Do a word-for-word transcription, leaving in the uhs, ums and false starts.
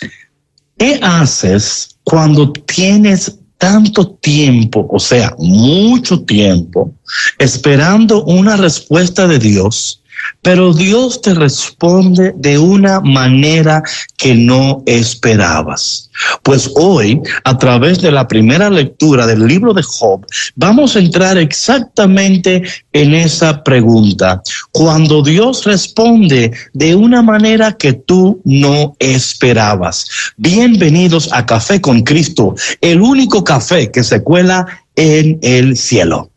¿Qué haces cuando tienes tanto tiempo, o sea, mucho tiempo, esperando una respuesta de Dios, pero Dios te responde de una manera que no esperabas? Pues hoy, a través de la primera lectura del libro de Job, vamos a entrar exactamente en esa pregunta. Cuando Dios responde de una manera que tú no esperabas. Bienvenidos a Café con Cristo, el único café que se cuela en el cielo.